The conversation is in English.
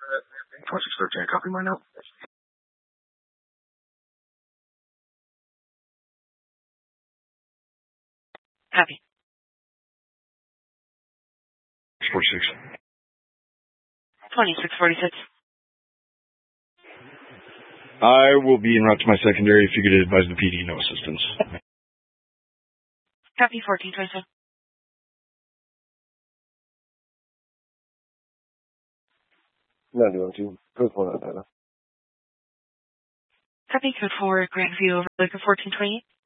2613, copy my note. Copy. 46. 2646. I will be en route to my secondary. If you could advise the PD, no assistance. Copy 1427. No, doing two. Code 4 not better. Copy code 4, Grandview over Lake of 1428.